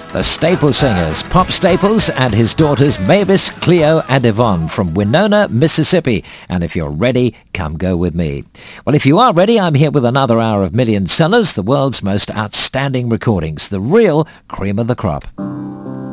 The Staple Singers, Pop Staples and his daughters Mavis, Cleo and Yvonne from Winona, Mississippi. And if you're ready, come go with me. Well, if you are ready, I'm here with another hour of Million Sellers, the world's most outstanding recordings, the real cream of the crop.